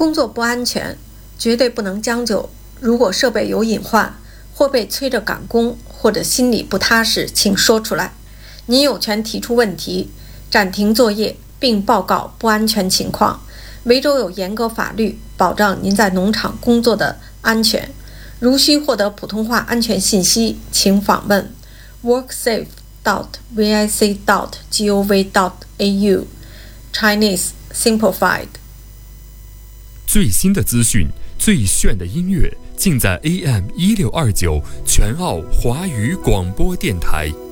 工作不安全，绝对不能将就。如果设备有隐患，或被催着赶工，或者心里不踏实，请说出来。您有权提出问题，暂停作业，并报告不安全情况。维州有严格法律保障您在农场工作的安全。如需获得普通话安全信息，请访问 worksafe.vic.gov.au Chinese Simplified。 最新的资讯，最炫的音乐，尽在AM 1629全澳华语广播电台。